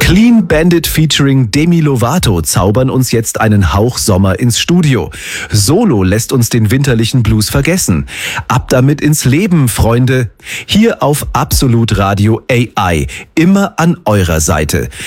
Clean Bandit featuring Demi Lovato zaubern uns jetzt einen Hauch Sommer ins Studio. Solo lässt uns den winterlichen Blues vergessen. Ab damit ins Leben, Freunde. Hier auf Absolut Radio AI. Immer an eurer Seite.